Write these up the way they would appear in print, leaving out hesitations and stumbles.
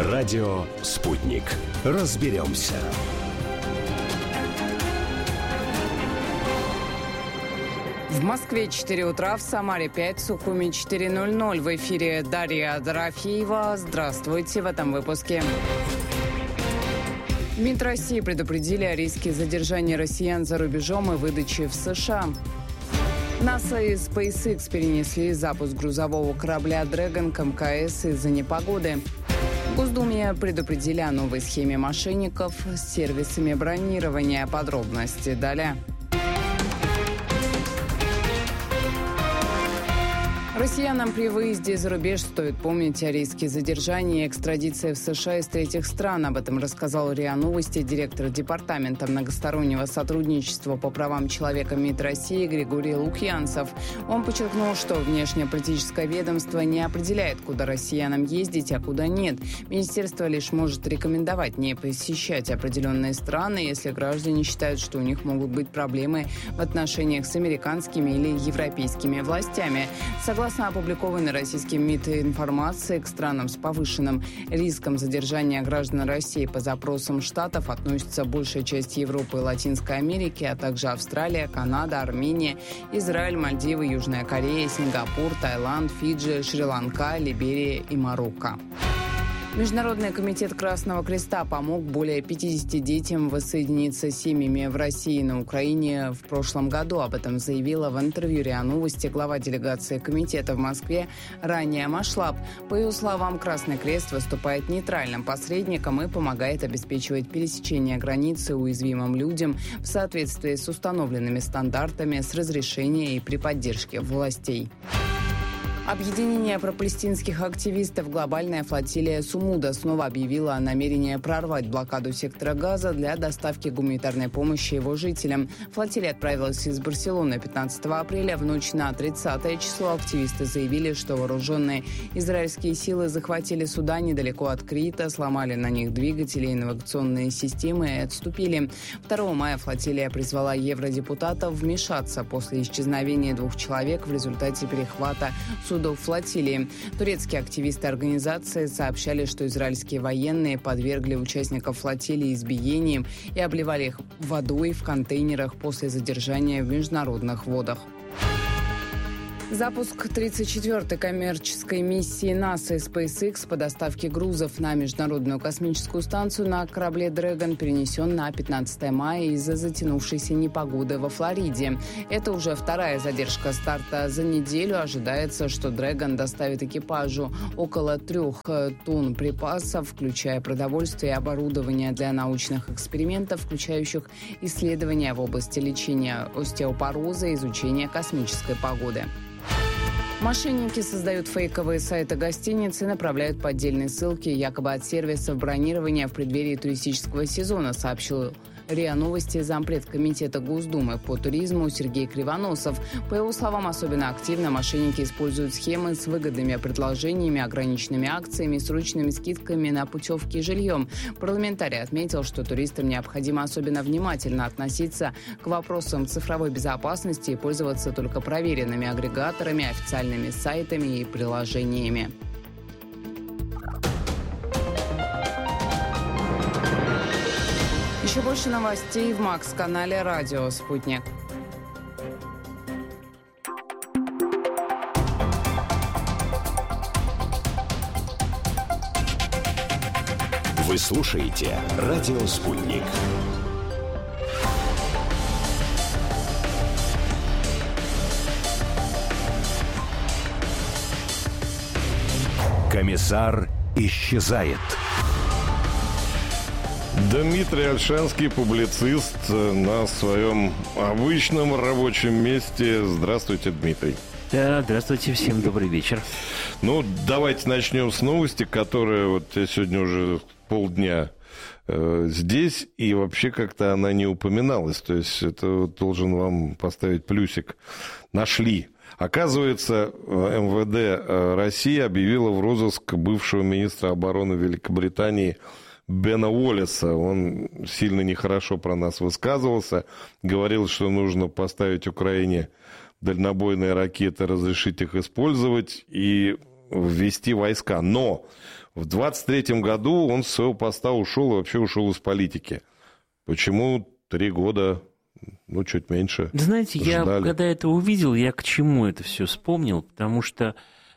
Радио «Спутник». Разберемся. В Москве 4 утра, в Самаре 5, в Сухуми 4:00. В эфире Дарья Дорофеева. Здравствуйте в этом выпуске. В МИД России предупредили о риске задержания россиян за рубежом и выдачи в США. НАСА и SpaceX перенесли запуск грузового корабля Dragon к МКС из-за непогоды. В Госдуме предупредили о новой схеме мошенников с сервисами бронирования. Подробности далее. Россиянам при выезде за рубеж стоит помнить о риске задержания и экстрадиции в США из третьих стран. Об этом рассказал РИА Новости директор Департамента многостороннего сотрудничества по правам человека МИД России Григорий Лукьянцев. Он подчеркнул, что внешнеполитическое ведомство не определяет, куда россиянам ездить, а куда нет. Министерство лишь может рекомендовать не посещать определенные страны, если граждане считают, что у них могут быть проблемы в отношениях с американскими или европейскими властями. Согласно опубликованной российским МИД информации, к странам с повышенным риском задержания граждан России по запросам штатов относится большая часть Европы и Латинской Америки, а также Австралия, Канада, Армения, Израиль, Мальдивы, Южная Корея, Сингапур, Таиланд, Фиджи, Шри-Ланка, Либерия и Марокко. Международный комитет Красного Креста помог более 50 детям воссоединиться с семьями в России и на Украине в прошлом году. Об этом заявила в интервью РИА Новости глава делегации комитета в Москве Рания Машлаб. По ее словам, Красный Крест выступает нейтральным посредником и помогает обеспечивать пересечение границы уязвимым людям в соответствии с установленными стандартами, с разрешения и при поддержке властей. Объединение пропалестинских активистов «Глобальная флотилия Сумуда» снова объявило о намерении прорвать блокаду сектора Газа для доставки гуманитарной помощи его жителям. Флотилия отправилась из Барселоны 15 апреля. В ночь на 30 число активисты заявили, что вооруженные израильские силы захватили суда недалеко от Крита, сломали на них двигатели и навигационные системы и отступили. 2 мая флотилия призвала евродепутатов вмешаться после исчезновения 2 человек в результате перехвата судов флотилии. Турецкие активисты организации сообщали, что израильские военные подвергли участников флотилии избиениям и обливали их водой в контейнерах после задержания в международных водах. Запуск 34-й коммерческой миссии НАСА и SpaceX по доставке грузов на Международную космическую станцию на корабле Dragon перенесен на 15 мая из-за затянувшейся непогоды во Флориде. Это уже 2-я задержка старта за неделю. Ожидается, что Dragon доставит экипажу около 3 тонн припасов, включая продовольствие и оборудование для научных экспериментов, включающих исследования в области лечения остеопороза и изучения космической погоды. Мошенники создают фейковые сайты гостиниц и направляют поддельные ссылки якобы от сервисов бронирования в преддверии туристического сезона, сообщил РИА Новости зампред комитета Госдумы по туризму Сергей Кривоносов. По его словам, особенно активно мошенники используют схемы с выгодными предложениями, ограниченными акциями и срочными скидками на путевки и жильем. Парламентарий отметил, что туристам необходимо особенно внимательно относиться к вопросам цифровой безопасности и пользоваться только проверенными агрегаторами, официальными сайтами и приложениями. Еще больше новостей в Макс-канале «Радио Спутник». Вы слушаете «Радио Спутник». Комиссар исчезает. Дмитрий Ольшанский, публицист, на своем обычном рабочем месте. Здравствуйте, Дмитрий. Да, здравствуйте, всем добрый вечер. Ну, давайте начнем с новости, которая вот сегодня уже полдня здесь, и вообще как-то она не упоминалась. То есть это должен вам поставить плюсик. Нашли. Оказывается, МВД России объявило в розыск бывшего министра обороны Великобритании Бена Уоллеса. Он сильно нехорошо про нас высказывался, говорил, что нужно поставить Украине дальнобойные ракеты, разрешить их использовать, и ввести войска. Но в 23-м году он с своего поста ушел и вообще ушел из политики. Почему 3 года, чуть меньше? Знаете, ждали? Я когда это увидел, я к чему это все вспомнил, потому что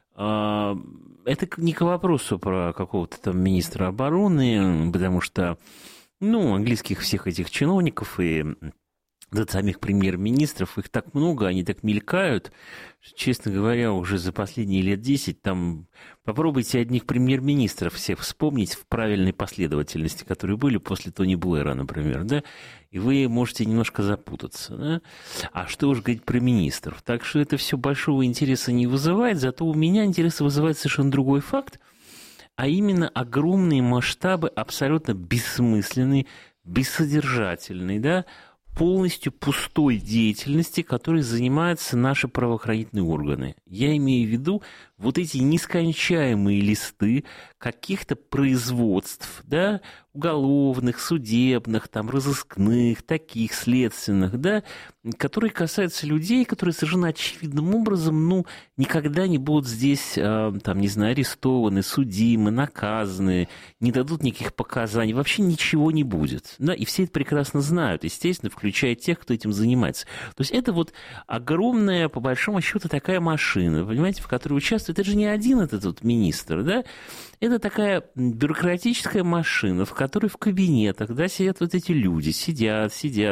это не к вопросу про какого-то там министра обороны, потому что, английских всех этих чиновников и самих премьер-министров, их так много, они так мелькают, честно говоря, уже за последние лет 10, там, попробуйте одних премьер-министров всех вспомнить в правильной последовательности, которые были после Тони Блэра, например, да, и вы можете немножко запутаться, да, а что уж говорить про министров, так что это все большого интереса не вызывает, зато у меня интерес вызывает совершенно другой факт, а именно огромные масштабы абсолютно бессмысленной, бессодержательной, да, полностью пустой деятельности, которой занимаются наши правоохранительные органы. Я имею в виду вот эти нескончаемые листы каких-то производств, да, уголовных, судебных, там, разыскных, таких, следственных, да, которые касаются людей, которые совершенно очевидным образом, никогда не будут здесь, арестованы, судимы, наказаны, не дадут никаких показаний, вообще ничего не будет. Да, и все это прекрасно знают, естественно, включая тех, кто этим занимается. То есть это вот огромная, по большому счету, такая машина, понимаете, в которой участвует, это же не один этот вот министр, да, это такая бюрократическая машина, в которой в кабинетах, да, сидят вот эти люди, сидят.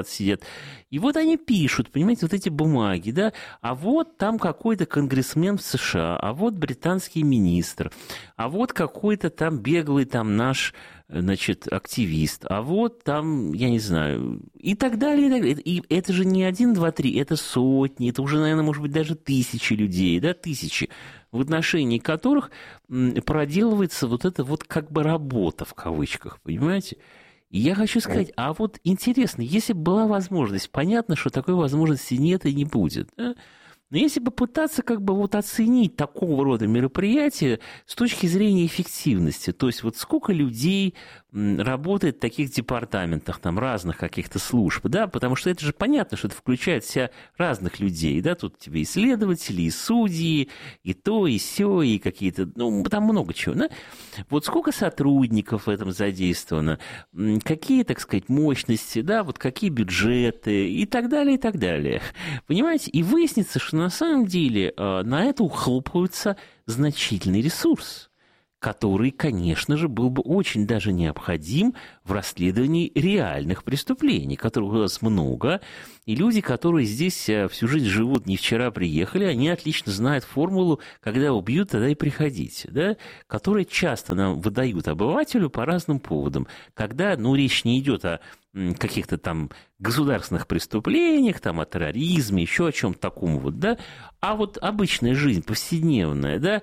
И вот они пишут, понимаете, вот эти бумаги, да, а вот там какой-то конгрессмен в США, а вот британский министр, а вот какой-то там беглый там наш, активист, а вот там, я не знаю, и так далее, и так далее. И это же не 1, 2, 3, это сотни, это уже, наверное, может быть, даже тысячи людей, да, тысячи, в отношении которых проделывается вот эта вот как бы работа, в кавычках, понимаете? И я хочу сказать, а вот интересно, если бы была возможность, понятно, что такой возможности нет и не будет, да? Но если бы пытаться как бы вот оценить такого рода мероприятия с точки зрения эффективности, то есть вот сколько людей работает в таких департаментах, там, разных каких-то служб, да, потому что это же понятно, что это включает в себя разных людей, да, тут тебе и следователи, и судьи, и то, и сё, и какие-то, там много чего, да. Вот сколько сотрудников в этом задействовано, какие, так сказать, мощности, да, вот какие бюджеты и так далее, и так далее. Понимаете? И выяснится, что на самом деле на это ухлопывается значительный ресурс, который, конечно же, был бы очень даже необходим в расследовании реальных преступлений, которых у нас много, и люди, которые здесь всю жизнь живут, не вчера приехали, они отлично знают формулу, когда убьют, тогда и приходите, да, которые часто нам выдают обывателю по разным поводам, когда, речь не идет о каких-то там государственных преступлениях, там, о терроризме, еще о чем-то таком вот, да, а вот обычная жизнь, повседневная, да,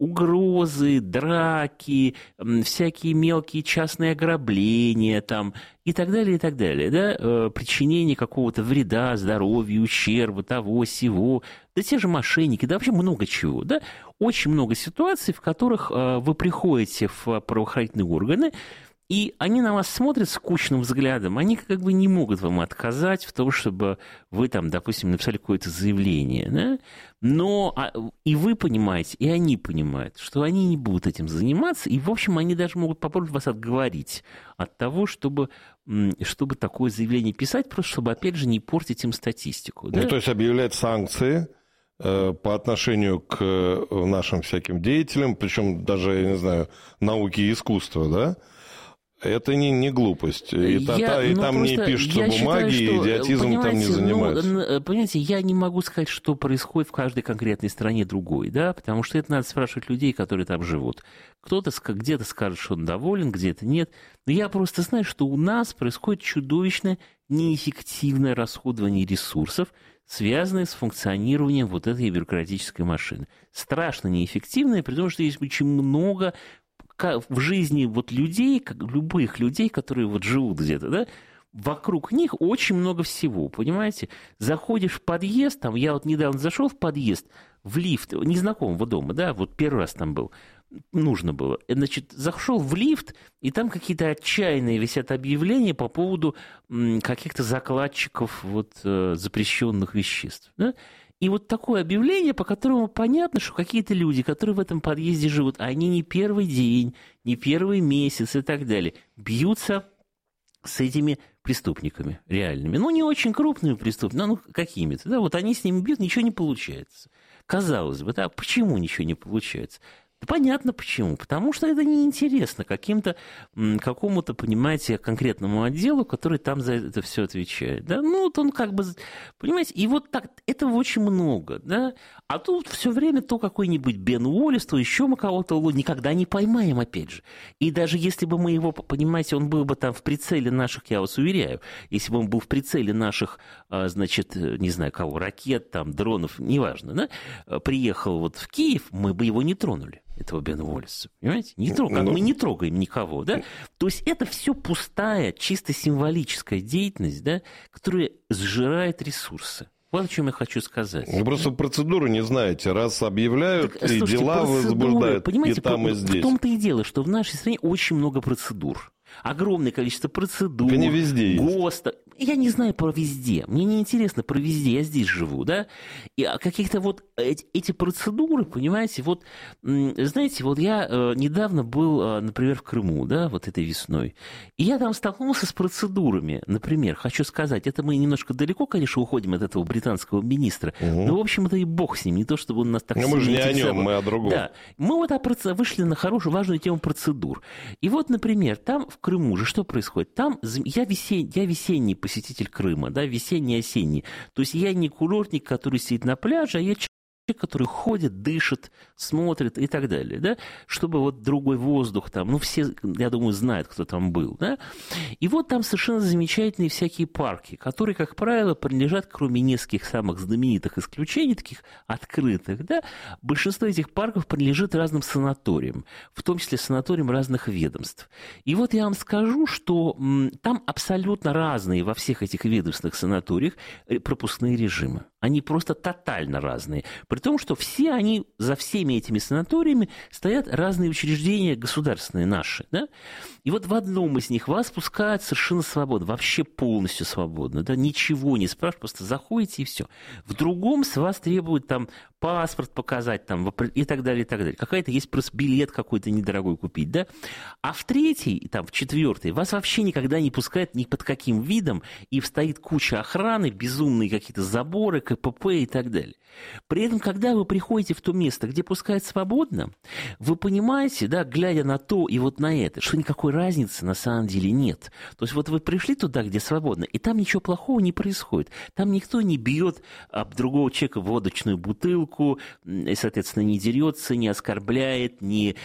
угрозы, драки, всякие мелкие частные ограбления там, и так далее, да, причинение какого-то вреда здоровью, ущерба, того, сего, да те же мошенники, да вообще много чего, да, очень много ситуаций, в которых вы приходите в правоохранительные органы, и они на вас смотрят скучным взглядом, они как бы не могут вам отказать в том, чтобы вы там, допустим, написали какое-то заявление, да? Но и вы понимаете, и они понимают, что они не будут этим заниматься, и, в общем, они даже могут попробовать вас отговорить от того, чтобы такое заявление писать, просто чтобы, опять же, не портить им статистику. Да? То есть объявлять санкции по отношению к нашим всяким деятелям, причем даже, я не знаю, науки и искусства, да? Это не глупость. И там не пишутся бумаги, и идиотизм там не занимается. Понимаете, я не могу сказать, что происходит в каждой конкретной стране другой, да, потому что это надо спрашивать людей, которые там живут. Кто-то где-то скажет, что он доволен, где-то нет. Но я просто знаю, что у нас происходит чудовищное неэффективное расходование ресурсов, связанное с функционированием вот этой бюрократической машины. Страшно неэффективное, при том, что есть очень много в жизни вот людей, любых людей, которые вот живут где-то, да, вокруг них очень много всего, понимаете? Заходишь в подъезд, там, я вот недавно зашел в подъезд, в лифт незнакомого дома, да, вот первый раз там был, нужно было. Значит, зашел в лифт, и там какие-то отчаянные висят объявления по поводу каких-то закладчиков вот, запрещенных веществ, да? И вот такое объявление, по которому понятно, что какие-то люди, которые в этом подъезде живут, они не первый день, не первый месяц и так далее, бьются с этими преступниками реальными. Ну, не очень крупными преступниками, ну, какими-то. Да, вот они с ними бьют, ничего не получается. Казалось бы, да, почему ничего не получается? Да понятно почему. Потому что это неинтересно какому-то, понимаете, конкретному отделу, который там за это все отвечает. Да? Ну, вот он как бы, понимаете, и вот так, этого очень много. Да? А тут все время то какой-нибудь Бен Уоллес, то еще мы кого-то никогда не поймаем, опять же. И даже если бы мы его, понимаете, он был бы там в прицеле наших, я вас уверяю, если бы он был в прицеле наших, значит, не знаю кого, ракет, там, дронов, неважно, да, приехал вот в Киев, мы бы его не тронули. Этого Бена Уоллеса, понимаете? Мы не трогаем никого, да? То есть это все пустая, чисто символическая деятельность, да, которая сжирает ресурсы. Вот о чем я хочу сказать. Вы просто процедуру не знаете. Раз объявляют, так, и слушайте, дела возбуждают, и там, и здесь. В том-то и дело, что в нашей стране очень много процедур. Огромное количество процедур. Они везде ГОСТа. Я не знаю про везде. Мне не интересно про везде. Я здесь живу, да? И каких-то вот эти процедуры, понимаете, вот, знаете, вот я недавно был, например, в Крыму, да, вот этой весной. И я там столкнулся с процедурами. Например, хочу сказать, это мы немножко далеко, конечно, уходим от этого британского министра. Но, в общем-то, и бог с ним. Не то, чтобы он нас так сильно... Мы же не о нем, мы о другом. Да. Мы вот вышли на хорошую, важную тему процедур. И вот, например, там в Крыму же что происходит? Там я весенний посетитель Крыма, да, весенний-осенний. То есть я не курортник, который сидит на пляже, а я человек, который ходит, дышит, смотрит и так далее, да, чтобы вот другой воздух там, ну, все, я думаю, знают, кто там был, да, и вот там совершенно замечательные всякие парки, которые, как правило, принадлежат, кроме нескольких самых знаменитых исключений, таких открытых, да, большинство этих парков принадлежит разным санаториям, в том числе санаториям разных ведомств. И вот я вам скажу, что там абсолютно разные во всех этих ведомственных санаториях пропускные режимы. Они просто тотально разные. При том, что все они, за всеми этими санаториями стоят разные учреждения государственные наши. Да? И вот в одном из них вас пускают совершенно свободно, вообще полностью свободно. Да? Ничего не спрашивают, просто заходите и все. В другом с вас требуют там паспорт показать там, и так далее, и так далее. Какая-то есть просто билет какой-то недорогой купить. Да? А в третий, там, в четвертый вас вообще никогда не пускают ни под каким видом, и стоит куча охраны, безумные какие-то заборы, КПП и так далее. При этом, когда вы приходите в то место, где пускают свободно, вы понимаете, да, глядя на то и вот на это, что никакой разницы на самом деле нет. То есть вот вы пришли туда, где свободно, и там ничего плохого не происходит. Там никто не бьет об другого человека водочную бутылку, и, соответственно, не дерется, не оскорбляет, не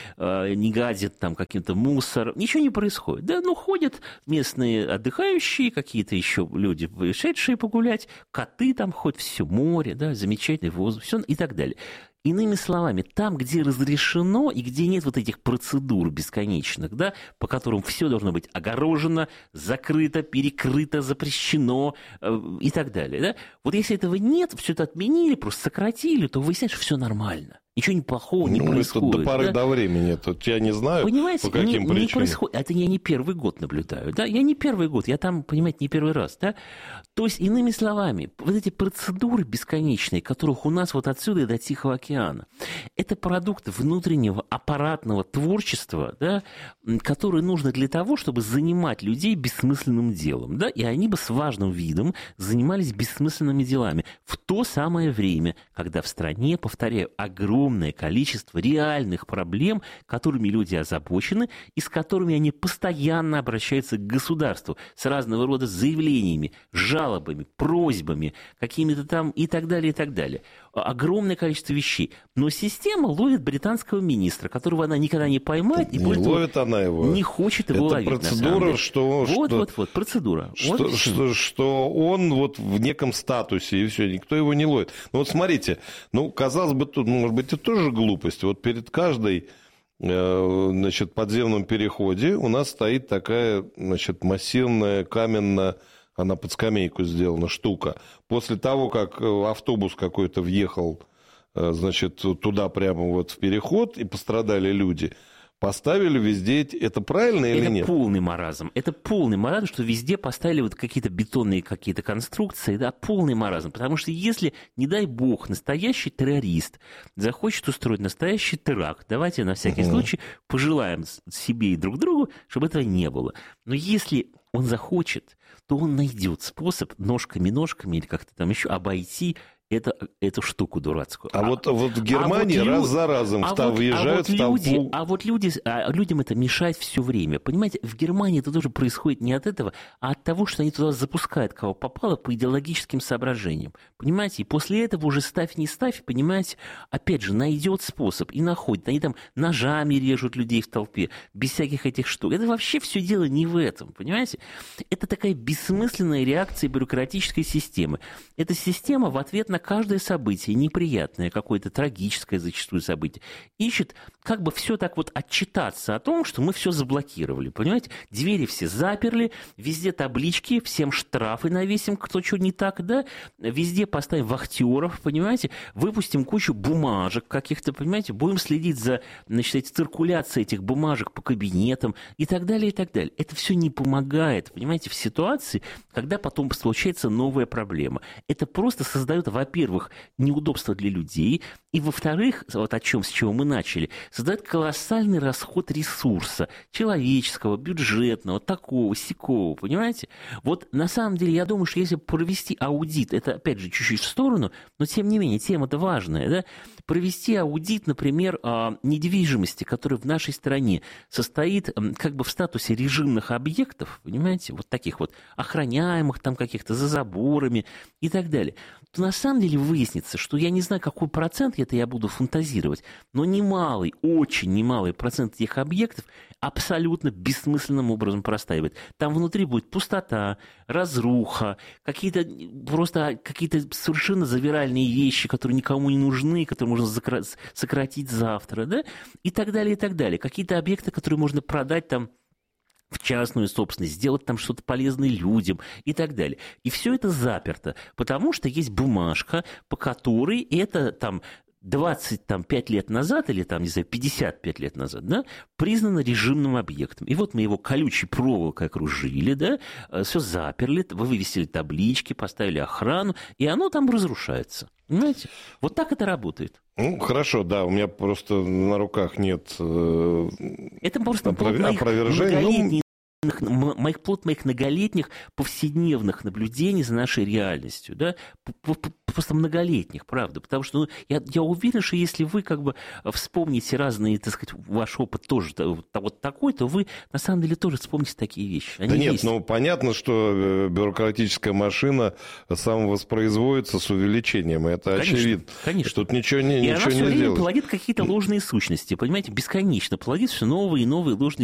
гадит там каким-то мусором. Ничего не происходит. Да, ну, ходят местные отдыхающие, какие-то еще люди, вышедшие погулять, коты там ходят, все море, да, замечательный воздух, все и так далее. Иными словами, там, где разрешено и где нет вот этих процедур бесконечных, да, по которым все должно быть огорожено, закрыто, перекрыто, запрещено и так далее. Да? Вот если этого нет, все это отменили, просто сократили, то выясняется, что все нормально. Ничего плохого не происходит. Это до поры до времени. Тут я не знаю, понимаете, по каким причинам. Не происходит. Это я не первый год наблюдаю. Да? Я не первый год. Я там, понимаете, не первый раз. Да? То есть, иными словами, вот эти процедуры бесконечные, которых у нас вот отсюда и до Тихого океана, это продукт внутреннего аппаратного творчества, да, которое нужно для того, чтобы занимать людей бессмысленным делом. Да? И они бы с важным видом занимались бессмысленными делами в то самое время, когда в стране, повторяю, огромное количество реальных проблем, которыми люди озабочены и с которыми они постоянно обращаются к государству с разного рода заявлениями, жалобами, просьбами, какими-то там и так далее, и так далее. Огромное количество вещей. Но система ловит британского министра, которого она никогда не поймает, и не ловит она его. Не хочет его ловить. Это процедура, что... Вот, процедура. Что он вот в неком статусе, и все, никто его не ловит. Ну вот смотрите, ну, казалось бы, тут, может быть, это тоже глупость. Вот перед каждой, значит, подземном переходе у нас стоит такая, значит, массивная каменная, она под скамейку сделана, штука. После того, как автобус какой-то въехал, значит, туда прямо вот в переход, и пострадали люди, поставили везде, это правильно или нет? Это полный маразм. Это полный маразм, что везде поставили вот какие-то бетонные какие-то конструкции, да, полный маразм. Потому что если, не дай бог, настоящий террорист захочет устроить настоящий теракт, давайте на всякий случай пожелаем себе и друг другу, чтобы этого не было. Но если он захочет, то он найдет способ ножками или как-то там еще обойти эту штуку дурацкую. А вот в Германии раз за разом въезжают в толпу. Людям это мешает все время. Понимаете, в Германии это тоже происходит не от этого, а от того, что они туда запускают кого попало по идеологическим соображениям. Понимаете, и после этого уже ставь не ставь, понимаете, опять же, найдет способ и находит. Они там ножами режут людей в толпе, без всяких этих штук. Это вообще все дело не в этом, понимаете? Это такая бессмысленная реакция бюрократической системы. Эта система в ответ на каждое событие, неприятное, какое-то трагическое зачастую событие, ищет как бы все так вот отчитаться о том, что мы все заблокировали, понимаете? Двери все заперли, везде таблички, всем штрафы навесим, кто что не так, да? Везде поставим вахтеров, понимаете? Выпустим кучу бумажек каких-то, понимаете? Будем следить за, значит, циркуляцией этих бумажек по кабинетам и так далее, и так далее. Это все не помогает, понимаете, в ситуации, когда потом получается новая проблема. Это просто создает, во-первых, неудобства для людей, и, во-вторых, вот с чего мы начали, создает колоссальный расход ресурса человеческого, бюджетного, такого, сякого, понимаете? Вот на самом деле я думаю, что если провести аудит, это, опять же, чуть-чуть в сторону, но тем не менее, тема-то важная, да? Провести аудит, например, недвижимости, которая в нашей стране состоит как бы в статусе режимных объектов, понимаете, вот таких вот охраняемых там каких-то за заборами и так далее, то на самом деле выяснится, что я не знаю, какой процент это я буду фантазировать, но немалый, очень немалый процент этих объектов абсолютно бессмысленным образом простаивает. Там внутри будет пустота, разруха, какие-то совершенно завиральные вещи, которые никому не нужны, которые можно сократить завтра, да, и так далее, и так далее. Какие-то объекты, которые можно продать там в частную собственность, сделать там что-то полезное людям и так далее. И все это заперто, потому что есть бумажка, по которой это там 25 лет назад, или там, не знаю, 55 лет назад, да, признано режимным объектом. И вот мы его колючей проволокой окружили, да, все заперли, вывесили таблички, поставили охрану, и оно там разрушается. Понимаете? Вот так это работает. Ну, хорошо, да, у меня просто на руках нет это просто опровержений. Плод моих многолетних повседневных наблюдений за нашей реальностью, да, просто многолетних, правда, потому что я уверен, что если вы как бы вспомните разные, так сказать, ваш опыт тоже вот такой, то вы на самом деле тоже вспомните такие вещи. Они нет, есть. ну понятно, что бюрократическая машина самовоспроизводится с увеличением, это конечно, очевидно. Конечно. Тут ничего не сделаешь. И она все время сделаешь. плодит какие-то ложные сущности, понимаете, бесконечно плодит все новые и новые ложные